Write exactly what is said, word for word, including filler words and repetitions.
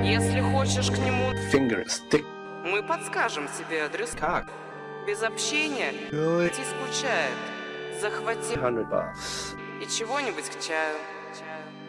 Если хочешь к нему, Finger stick. мы подскажем тебе адрес. Как? Без общения Really? идти скучает. Захвати Hundred bucks. и чего-нибудь к чаю. Чаю.